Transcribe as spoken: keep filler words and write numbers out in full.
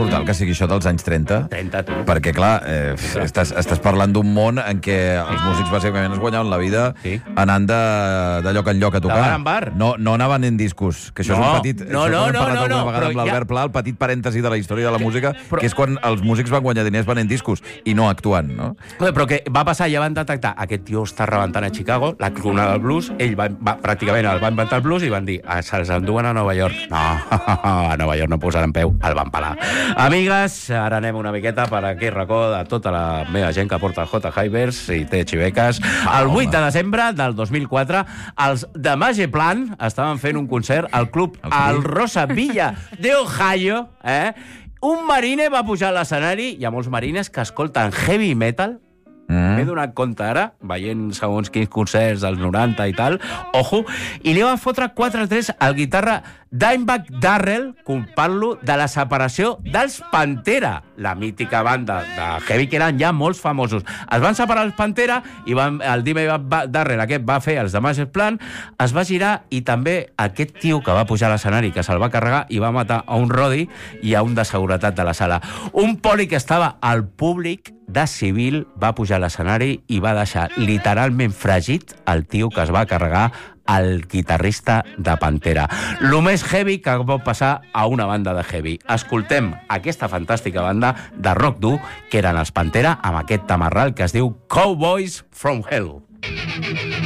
brutal que sigui això dels anys trenta. trenta, tu. Perquè, clar, eh, estàs, estàs parlant d'un món en què els músics bàsicament es guanyaven la vida sí. anant de, de lloc en lloc a tocar. De bar en bar. No, no anaven en discos, que això no, és un petit... No, no, no, no, no, vegada amb l'Albert ja... Pla, el petit parèntesi de la història de la música, però... que és quan els músics van guanyar diners venent discos i no actuant, no? Però que va passar, ja van detectar, aquest tio està rebentant a Chicago, la crona del blues, ell va, va, pràcticament el va inventar el blues i van dir, ah, se'ls enduen a Nova York. No, a Nova York no posaran peu, el van pelar. Amigues, ara anem una miqueta per aquell racó de tota la meva gent que porta J. Hivers i té xiveques. El vuit de desembre del dos mil quatre, els de Mageplan estaven fent un concert al club El Rosa Villa d'Ohio, eh? Un marine va pujar a l'escenari, hi ha molts marines que escolten heavy metal. Mm. M'he donat compte ara, veient segons quins concerts dels noranta i tal, ojo, i li van fotre quatre tres al guitarra Dimebag Darrell, culpant-lo de la separació dels Pantera, la mítica banda de heavy que eren ja molts famosos. Es van separar els Pantera i van, el Dimebag Darrell aquest va fer els de Mageplan, es va girar i també aquest tio que va pujar a l'escenari, que se'l va carregar i va matar a un rodi i a un de seguretat de la sala. Un poli que estava al públic de civil va pujar a l'escenari i va deixar literalment fregit el tio que es va carregar el guitarrista de Pantera. Lo més heavy que pot passar a una banda de heavy. Escoltem aquesta fantàstica banda de rock dur que eren els Pantera amb aquest tamarral que es diu Cowboys from Hell.